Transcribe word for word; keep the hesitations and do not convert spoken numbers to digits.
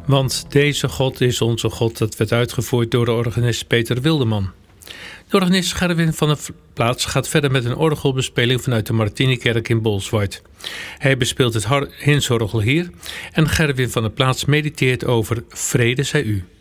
Want deze God is onze God, dat werd uitgevoerd door de organist Peter Wildeman. De organist Gerwin van der Plaats gaat verder met een orgelbespeling vanuit de Martinikerk in Bolsward. Hij bespeelt het Hinsorgel hier en Gerwin van der Plaats mediteert over Vrede zij u.